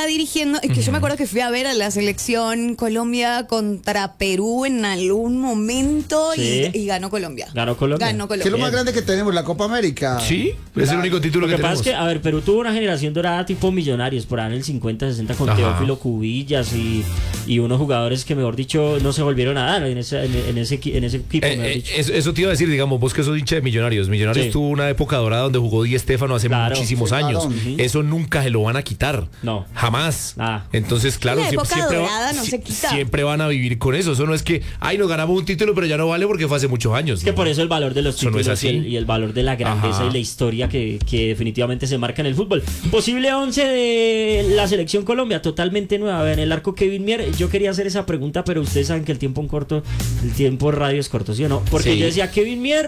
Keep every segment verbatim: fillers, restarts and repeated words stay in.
está dirigiendo. Es que uh-huh. yo me acuerdo que fui a ver a la selección Colombia contra Perú en algún momento sí. y, y ganó Colombia. Ganó Colombia. Ganó Colombia. ¿Qué es lo más grande que tenemos? La Copa América. Sí, es el único título lo que, que tenemos. Lo que pasa es que, a ver, Perú tuvo una generación dorada tipo Millonarios, por ahí en el cincuenta, sesenta con Ajá. Teófilo Cubillas y, y unos jugadores que, mejor dicho, no se volvieron a dar en ese, en, en ese, en ese equipo. Eh, eh, eso, eso te iba a decir, digamos, vos que sos hincha de Millonarios. Millonarios sí. tuvo una época dorada donde jugó Di Stéfano hace claro, muchísimos sí, años. Claro. Uh-huh. Eso nunca se lo van a quitar. No. Jamás. Ah. Entonces, claro, la siempre, época siempre, dorada va, no se quita. siempre van a vivir con eso. Eso no es que, ay, nos ganamos un título, pero ya no vale porque fue hace muchos años. Es que no. por eso el valor de los eso títulos no es y, el, y el valor de la grandeza Ajá. y la historia que, que definitivamente se marca en el fútbol. Posible once de la selección Colombia, totalmente nueva. En el arco Kevin Mier, yo quería hacer esa pregunta, pero ustedes saben que el tiempo en corto, el tiempo en radio es corto, ¿sí o no? Porque sí. yo decía, ¿Kevin Mier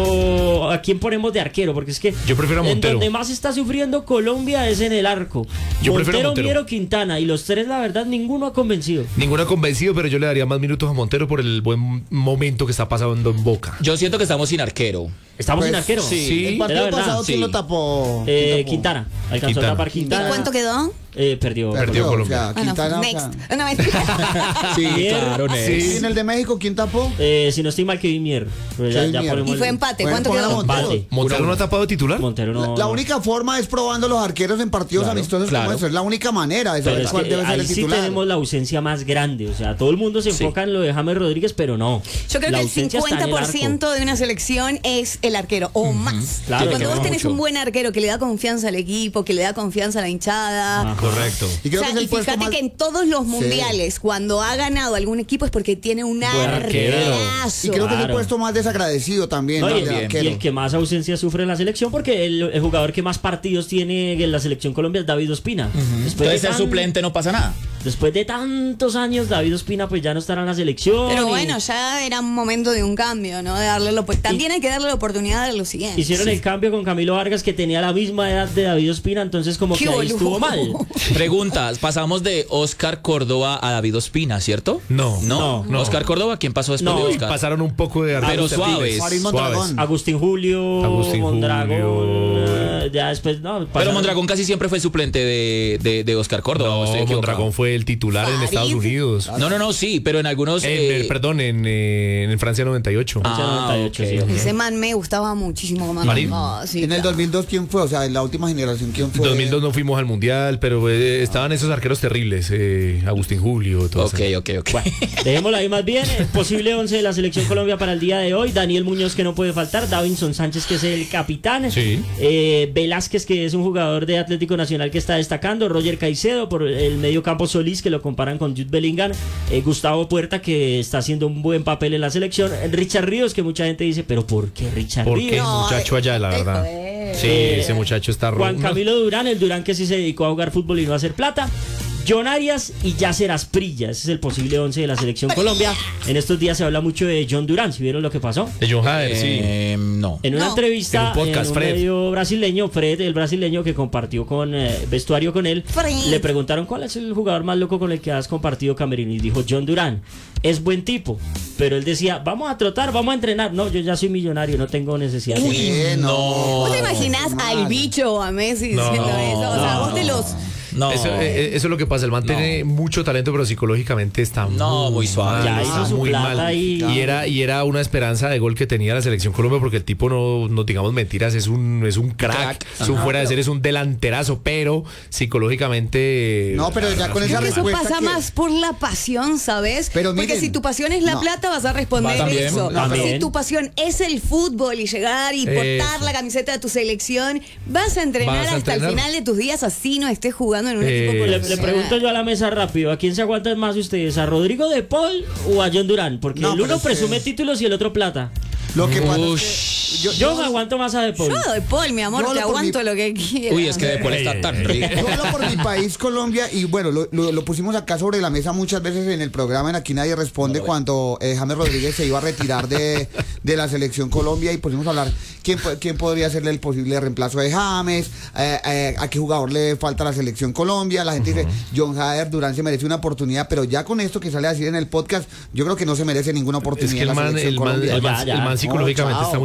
o a quién ponemos de arquero? Porque es que yo prefiero a Montero. En donde más está sufriendo Colombia es en el arco. Yo Montero, prefiero a Montero. Mier o Quintana, y los tres, la verdad, ninguno ha convencido. Ninguno ha convencido, pero yo le daría más minutos a Montero por el buen momento que está pasando en Boca. Yo siento que estamos sin arquero. ¿Estamos pues, sin arquero? Sí. sí. El partido pasado, ¿quién sí. lo tapó? Eh, tapó? Quintana. Alcanzó Quintana. a tapar Quintana. ¿Y cuánto quedó? Eh, perdió. Perdió, perdió Colombia. O sea, Quintana, ah, no, next. O sea... no, mentira. sí, claro, next. Sí. ¿Y en el de México quién tapó? Eh, si no estoy mal, Kevin Mier. Ya, ya y fue empate. Bueno, ¿Cuánto quedó? Empate. ¿Montero no ha tapado titular? Montero no. La, la única forma es probando los arqueros en partidos claro, amistosos claro. como eso. Es la única manera de saber cuál debe ser el titular. Sí tenemos la ausencia más grande. O sea, todo el mundo se enfoca sí. en lo de James Rodríguez, pero no. Yo creo la que el cincuenta por ciento de una selección es el arquero, o uh-huh. más. Claro, cuando vos tenés mucho. un buen arquero que le da confianza al equipo, que le da confianza a la hinchada. Ah, correcto. Y, creo o sea, que es el y fíjate más... que en todos los mundiales, sí. cuando ha ganado algún equipo es porque tiene un arquerazo. Y creo claro. que es el puesto más desagradecido también. No, ¿no? y, el, y el que más ausencia sufre en la selección, porque el, el jugador que más partidos tiene en la selección Colombia es David Ospina. Uh-huh. Entonces ser tan... suplente no pasa nada. Después de tantos años, David Ospina pues ya no estará en la selección. Pero y... bueno, ya era un momento de un cambio, ¿no? De darle lo... pues, también y... hay que darle la oportunidad de lo siguiente. Hicieron sí. el cambio con Camilo Vargas, que tenía la misma edad de David Ospina, entonces como que ahí estuvo mal. Preguntas, pasamos de Oscar Córdoba a David Ospina, ¿cierto? No. No. no. Oscar Córdoba, ¿quién pasó después no, de Oscar? Pasaron un poco de Pero suaves. suaves. Agustín Julio, Agustín Mondragón, Julio. ya después no. Pasaron... Pero Mondragón casi siempre fue suplente de, de, de Oscar Córdoba. No, Mondragón fue el titular Farid. en Estados Unidos. No, no, no, sí, pero en algunos... En, eh... Perdón, en, eh, en Francia noventa y ocho. Ah, noventa y ocho, okay. sí. Ese man me gustaba muchísimo. Como oh, sí, en el dos mil dos, ¿quién fue? O sea, en la última generación, ¿quién fue? En dos mil dos no fuimos al Mundial, pero eh, estaban esos arqueros terribles. Eh, Agustín Julio, todo Ok, eso. ok, ok. Bueno, dejémoslo ahí más bien. Posible once de la selección Colombia para el día de hoy. Daniel Muñoz, que no puede faltar. Davinson Sánchez, que es el capitán. Sí. Eh, Velázquez, que es un jugador de Atlético Nacional que está destacando. Roger Caicedo, por el medio campo Solís, que lo comparan con Jude Bellingham. Eh, Gustavo Puerta, que está haciendo un buen papel en la selección. Richard Ríos, que mucha gente dice, pero ¿por qué Richard ¿Por Ríos? qué ese muchacho allá, la verdad? Sí, Eh, ese muchacho está rojo. Juan Camilo Durán, el Durán que sí se dedicó a jugar fútbol y no a hacer plata. John Arias y Yasser Asprilla. Ese es el posible once de la selección Colombia. En estos días se habla mucho de John Durán. ¿Sí vieron lo que pasó? De John Hader, eh, sí. No. En una no. entrevista en un, podcast, en un Fred. medio brasileño, Fred, el brasileño que compartió con eh, vestuario con él, Fred. le preguntaron cuál es el jugador más loco con el que has compartido camerino y dijo John Durán. Es buen tipo, pero él decía, vamos a trotar, vamos a entrenar. No, yo ya soy millonario, no tengo necesidad. Uy, de... no. ¿Vos te imaginás al bicho o a Messi No, diciendo eso? O sea, no, vos te los... No. Eso, eh, eso es lo que pasa. El man No. tiene mucho talento, pero psicológicamente está No, muy suave. Ya mal, hizo está su muy plata mal. y- Y era, y era una esperanza de gol que tenía la selección Colombia, porque el tipo no, no digamos mentiras, es un, es un crack, Crack. es un Ajá. fuera de ser, es un delanterazo, pero psicológicamente. No, pero ya con esa Creo que eso respuesta pasa que- más por la pasión, ¿sabes? Pero Porque miren, si tu pasión es la no. plata, vas a responder Va también, eso. también. Si tu pasión es el fútbol y llegar y portar Eso. la camiseta de tu selección, vas a entrenar Vas a hasta entrenar. el final de tus días, así no estés jugando en un Eh, equipo Le, le profesional. pregunto yo a la mesa rápido, ¿a quién se aguantan más ustedes? ¿A Rodrigo de Paul o a John Durán? Porque No, el pero uno es que- presume títulos y el otro plata. Lo que pasa Ush. es que yo, Yo yo- me aguanto más a de Paul. Yo de Paul, mi amor, Yo te hablo por aguanto mi- lo que quieras. Uy, es que después está tan rico. yo hablo por mi país, Colombia, y bueno, lo, lo- lo pusimos acá sobre la mesa muchas veces en el programa, en Aquí Nadie Responde, No, cuando eh, James Rodríguez se iba a retirar de, de la selección Colombia, y pusimos a hablar quién, po- quién podría serle el posible reemplazo de James, eh, eh, a qué jugador le falta a la selección Colombia. La gente dice, John Hader, Durán se merece una oportunidad, pero ya con esto que sale a decir en el podcast, yo creo que no se merece ninguna Es oportunidad que el la man, selección el man, Colombia. el man- Ya, ya. el man psicológicamente No, chao. está muy mal.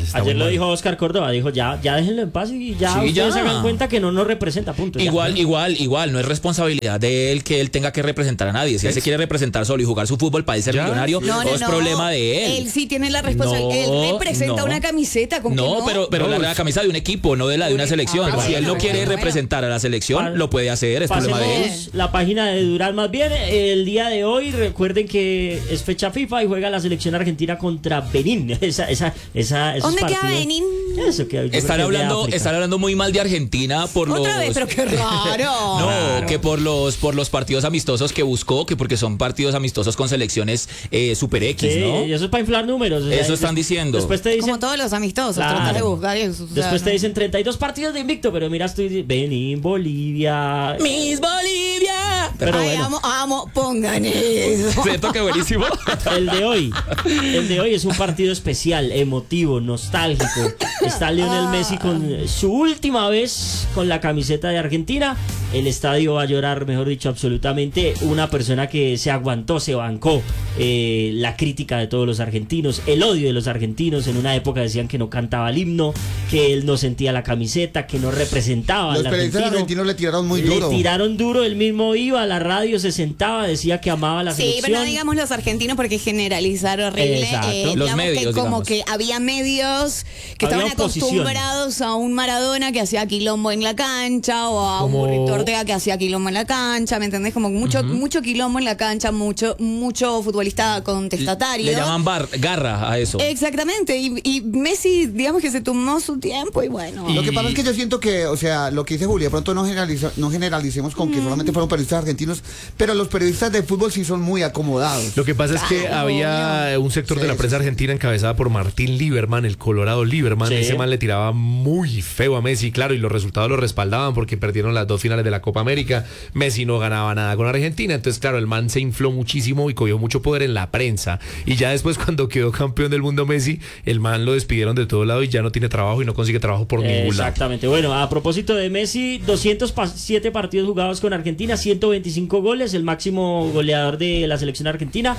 Ayer lo dijo Oscar Córdoba, dijo ya, ya déjenlo en paz y ya Sí, ustedes ya. se dan cuenta que no nos representa, punto. ya. Igual, igual, igual, no es responsabilidad de él que él tenga que representar a nadie. Si él se quiere representar solo y jugar su fútbol para ser Ya. millonario, No, no, es no. problema de él. Él sí tiene la responsabilidad. No, él representa no. una camiseta. ¿con No, que no? pero, pero No, la, pues. la camisa de un equipo, no de la de una selección. Ah, si él no bueno, quiere bueno, bueno. representar a la selección, Pa- lo puede hacer, es problema de él. Pasemos la página de Durán más bien. El día de hoy, recuerden que es fecha FIFA y juega la selección argentina contra Benín. Esa, esa, esa, esos ¿Dónde queda partidos- Benín? Eso que yo creo que Están es de hablando, África. están hablando muy mal de Argentina por Otra los. vez, pero qué raro. No, que por los por los partidos amistosos que buscó, que porque son partidos amistosos con selecciones eh, Super X, Sí, ¿no? y eso es para inflar números. o sea, Eso están des- diciendo. Después te dicen, Como todos los amistosos, Claro. tratar de buscar eso. o sea, después te no. dicen treinta y dos partidos de invicto, pero miras tú y dices, Benín, Bolivia. Miss Bolivia. Pero Ay, bueno. amo, amo, pongan eso. ¿Cierto que buenísimo? El de hoy, el de hoy es un partido especial, emotivo, nostálgico. Está Lionel Messi con su última vez con la camiseta de Argentina. El estadio va a llorar, mejor dicho, absolutamente. Una persona que se aguantó, se bancó eh, la crítica de todos los argentinos, el odio de los argentinos. En una época decían que no cantaba el himno, que él no sentía la camiseta, que no representaba Los al periodistas argentino. argentinos le tiraron muy Le duro. tiraron duro, él mismo iba a la radio, se sentaba, decía que amaba la Sí, selección. pero no digamos los argentinos porque generalizar horrible. Exacto. Eh, Los digamos medios, que como digamos. que había medios que Había estaban oposición. acostumbrados a un Maradona que hacía quilombo en la cancha o a Como- un Burrito Ortega que hacía quilombo en la cancha, ¿me entendés? Como mucho mucho quilombo en la cancha, mucho mucho futbolista contestatario. Le llaman bar, garra a eso. Exactamente, y, y Messi, digamos que se tomó su tiempo y bueno. Lo que pasa es que yo siento que, o sea, lo que dice Julia, de pronto no, generaliza- no generalicemos con que solamente fueron periodistas argentinos, pero los periodistas de fútbol sí son muy acomodados. Lo que pasa es que Claro, había un sector de Sí, la prensa argentina encabezada por Martín Lieberman, el Colorado Lieberman. Sí. Ese man le tiraba muy feo a Messi, claro, y los resultados lo respaldaban porque perdieron las dos finales de la Copa América. Messi no ganaba nada con Argentina, entonces, claro, el man se infló muchísimo y cogió mucho poder en la prensa. Y ya después, cuando quedó campeón del mundo Messi, el man lo despidieron de todo lado y ya no tiene trabajo y no consigue trabajo por ningún lado. Exactamente. Bueno, a propósito de Messi, doscientos siete partidos jugados con Argentina, ciento veinticinco goles, el máximo goleador de la selección argentina.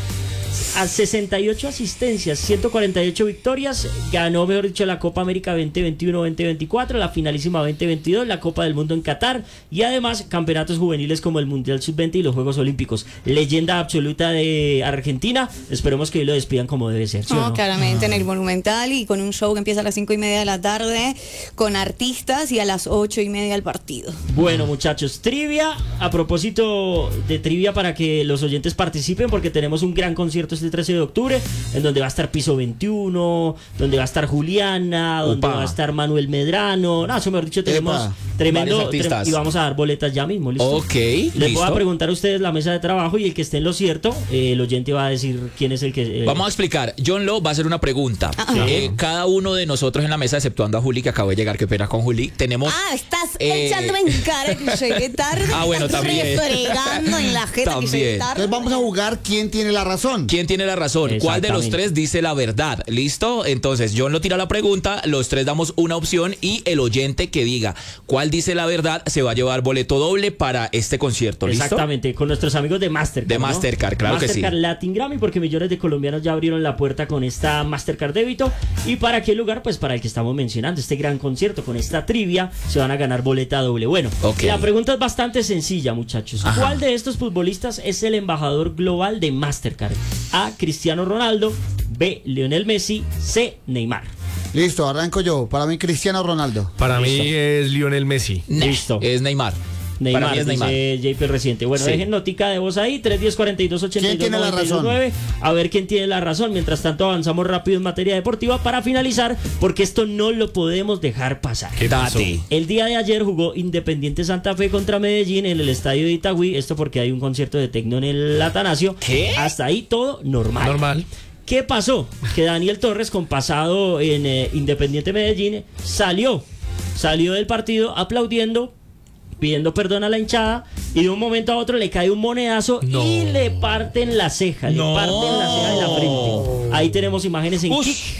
A sesenta y ocho asistencias, ciento cuarenta y ocho victorias, ganó, mejor dicho, la Copa América veinte veintiuno veinte veinticuatro, la finalísima veinte veintidós, la Copa del Mundo en Qatar y además campeonatos juveniles como el Mundial sub veinte y los Juegos Olímpicos. Leyenda absoluta de Argentina, esperemos que hoy lo despidan como debe ser, ¿sí o No, no? claramente en el Monumental y con un show que empieza a las cinco y media de la tarde con artistas y a las ocho y media el partido. Bueno, muchachos, trivia. A propósito de trivia, para que los oyentes participen, porque tenemos un gran concierto este trece de octubre, en donde va a estar Piso veintiuno, donde va a estar Juliana, donde Upa. va a estar Manuel Medrano. No, eso mejor dicho, tenemos Epa. tremendo. Varios artistas. tre- y vamos a dar boletas ya mismo, ¿listo? Ok, Les voy a listo. preguntar a ustedes la mesa de trabajo y el que esté en lo cierto, eh, el oyente va a decir quién es el que. eh, Vamos a explicar. John Lowe va a hacer una pregunta. Eh, cada uno de nosotros en la mesa, exceptuando a Juli, que acabo de llegar, qué pena con Juli, tenemos. Ah, estás Eh, echándome en cara que llegué tarde. Ah, bueno, estás también. restregando en la jeta que llegué También. tarde. Entonces vamos a jugar quién tiene la razón. ¿Quién tiene la razón? ¿Cuál de los Exactamente. tres dice la verdad? ¿Listo? Entonces, John lo tira la pregunta, los tres damos una opción y el oyente que diga cuál dice la verdad se va a llevar boleto doble para este concierto. ¿Listo? Exactamente, con nuestros amigos de Mastercard. De ¿no? Mastercard, claro que sí. Mastercard Latin Grammy, porque millones de colombianos ya abrieron la puerta con esta Mastercard débito. ¿Y para qué lugar? Pues para el que estamos mencionando, este gran concierto, con esta trivia, se van a ganar boleta doble. Bueno, Ok. la pregunta es bastante sencilla, muchachos. Ajá. ¿Cuál de estos futbolistas es el embajador global de Mastercard? A, Cristiano Ronaldo; B, Lionel Messi; C, Neymar. Listo, arranco yo. Para mí, Cristiano Ronaldo. Para Listo. mí es Lionel Messi. Nah, Listo. Es Neymar. Neymar, Para mí es Neymar. dice J P Reciente. Bueno, Sí. dejen notica de voz ahí, tres diez cuarenta y dos ochenta y dos ¿Quién tiene la noventa y dos razón? nueve. A ver quién tiene la razón. Mientras tanto avanzamos rápido en materia deportiva para finalizar, porque esto no lo podemos dejar pasar. ¿Qué pasó? Date. El día de ayer jugó Independiente Santa Fe contra Medellín en el estadio de Itagüí. Esto porque hay un concierto de tecno en el Atanasio. ¿Qué? Hasta ahí todo normal. Normal. ¿Qué pasó? Que Daniel Torres, con pasado en eh, Independiente Medellín, salió. Salió del partido aplaudiendo, pidiendo perdón a la hinchada, y de un momento a otro le cae un monedazo No. y le parten la ceja, No. le parten la ceja de la frente. Ahí tenemos imágenes en Ush. Kick.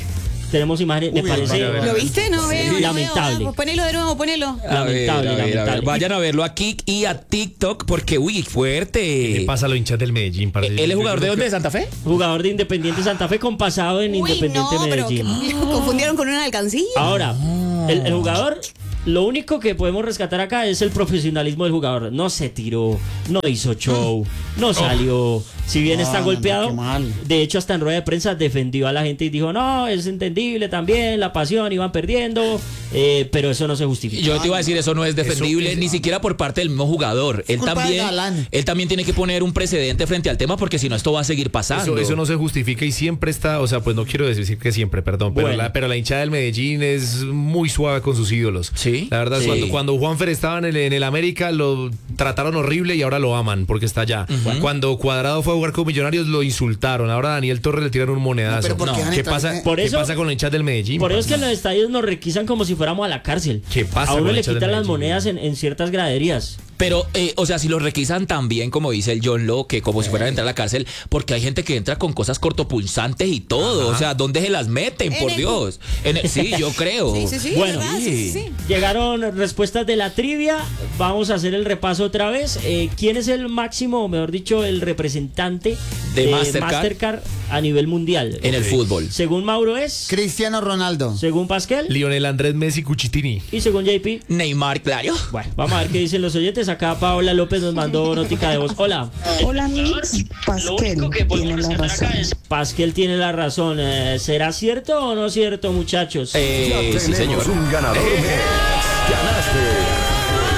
tenemos imágenes, me Uy, parece vaya a ver. ¿Lo viste? No veo. no lamentable. veo. Ponelo de nuevo, ponelo. A ver, Lamentable, a ver, a ver. lamentable. Vayan a verlo a Kik y a TikTok porque, uy, ¿Qué fuerte. pasa a los hinchas del Medellín? parce? ¿Él es Yo jugador de creo dónde? que- ¿De Santa Fe? Jugador de Independiente Santa Fe con pasado en Uy, Independiente no, pero Medellín. que lo confundieron con una alcancía. Ahora, el, el jugador, lo único que podemos rescatar acá es el profesionalismo del jugador. No se tiró, no hizo show, no salió. Si bien está Ah, golpeado, qué mal. de hecho hasta en rueda de prensa defendió a la gente y dijo, no, es entendible también, la pasión, iban perdiendo, eh, pero eso no se justifica. Yo te iba a decir, eso no es defendible, Eso es- ni siquiera por parte del mismo jugador. Él culpa también, de Galán. él también tiene que poner un precedente frente al tema porque si no esto va a seguir pasando. Eso, eso no se justifica y siempre está, o sea, pues no quiero decir que siempre, perdón, pero, Bueno. la, pero la hinchada del Medellín es muy suave con sus ídolos. Sí. La verdad, Sí. cuando, cuando Juanfer estaba en el, en el América lo trataron horrible y ahora lo aman porque está allá. Cuando Cuadrado fue a jugar con Millonarios lo insultaron. Ahora a Daniel Torres le tiraron un monedazo. No, pero ¿por qué No. dejan ¿Qué entrar- pasa, eh, Por ¿qué eso- pasa con los hinchas del Medellín? Por eso es que en parce? los estadios nos requisan como si fuéramos a la cárcel. ¿Qué pasa A con uno los le hinchas del quitan las Medellín? monedas en, en ciertas graderías. Pero, eh, o sea, si lo requisan también, como dice el John Lowe, que como si fuera a entrar a la cárcel, porque hay gente que entra con cosas cortopulsantes y todo. O sea, ¿dónde se las meten? En Por el- Dios. En el- sí, yo creo. Sí, sí, sí. Bueno, ¿verdad? Sí, sí, sí. Llegaron respuestas de la trivia. Vamos a hacer el repaso otra vez. Eh, ¿Quién es el máximo, o mejor dicho, el representante De de Mastercard. Mastercard a nivel mundial? En el Ok. fútbol. Según Mauro es, Cristiano Ronaldo. según Pascal Lionel Andrés Messi Cuchitini. y según J P. Neymar, claro. Bueno, vamos a ver qué dicen los oyentes. Acá Paola López nos mandó notica de voz. Hola. Hola, Mix. Pasquel tiene la razón. Pascal tiene la razón. Eh, ¿Será cierto o no cierto, muchachos? Eh, sí, señor. un ganador. Ganaste.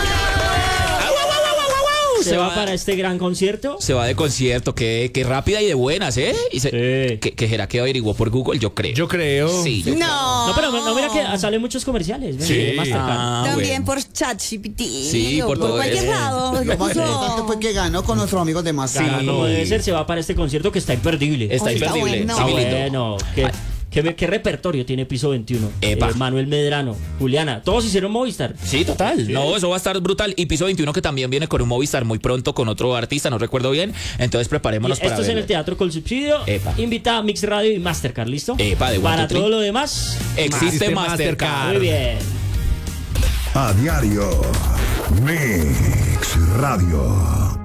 ¿Se va para este gran concierto? Se va de concierto, que, que rápida y de buenas, ¿eh? Y se, Sí. que, que será que averiguó por Google, yo creo. Yo creo. Sí, yo No. No, pero no, mira que salen muchos comerciales. ven, Sí. de Mastercard. Ah, También bueno. por ChatGPT. Sí, o por todo cualquier eso. lado. Lo más importante fue que ganó con nuestros amigos de más. Gana como debe ser, se va para este concierto que está imperdible. Está Oye, está imperdible. bueno. Está muy lindo. Bueno, ¿qué, qué, qué repertorio tiene Piso veintiuno? Epa. Eh, Manuel Medrano, Juliana, todos hicieron Movistar. Sí, total. No, eso va a estar brutal. Y Piso veintiuno que también viene con un Movistar muy pronto con otro artista, no recuerdo bien. Entonces Y preparémonos para esto es en el verlo. Teatro con Subsidio. Epa. Invita a Mix Radio y Mastercard, ¿listo? Epa, de Para One, two, todo three. lo demás, Existe Existe Mastercard. muy bien. A diario. Mix Radio.